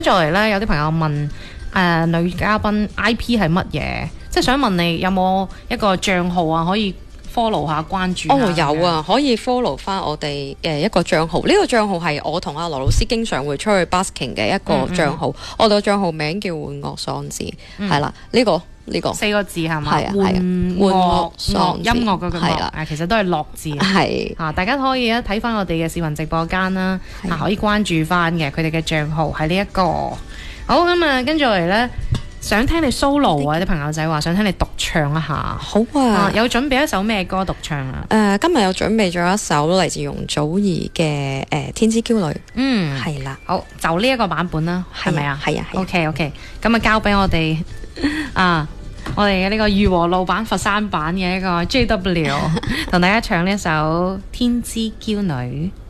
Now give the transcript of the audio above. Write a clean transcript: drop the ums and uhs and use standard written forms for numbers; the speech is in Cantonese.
再嚟咧，有啲朋友問女嘉賓 IP 係乜嘢？即係想問你有冇一個帳號啊，可以 follow 下關注下哦，有啊，可以 follow 翻我哋一個帳號。呢個帳號係我同阿羅老師經常會出去 busking 嘅一個帳號。我哋個帳號名叫玩樂喪志，係啦，呢個 4個字係嘛？ 係啊係啊， 玩樂樂音樂嗰個係啦， 其實都係樂字。 係大家可以睇翻我哋嘅視頻直播間啦，可以關注翻嘅佢哋嘅帳號係呢一個。好咁啊，跟住嚟咧。想聽你 solo 啊！啲朋友仔話想聽你獨唱一下。 好啊！ 有準備一首咩歌獨唱啊？ 今日有準備咗一首嚟自容祖兒嘅《天之驕女》。係啦。 好，就呢一個版本啦，係咪啊？ 係啊。 OK，咁啊交俾我哋我哋嘅呢個裕和路版佛山版嘅一個 JW 同大家唱呢一首《天之驕女》。